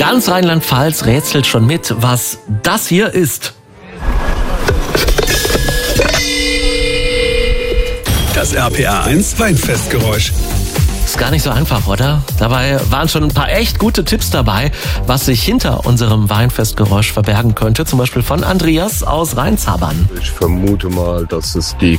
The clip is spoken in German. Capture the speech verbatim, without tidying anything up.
Ganz Rheinland-Pfalz rätselt schon mit, was das hier ist. Das R P R eins Weinfestgeräusch. Ist gar nicht so einfach, oder? Dabei waren schon ein paar echt gute Tipps dabei, was sich hinter unserem Weinfestgeräusch verbergen könnte. Zum Beispiel von Andreas aus Rheinzabern. Ich vermute mal, dass es die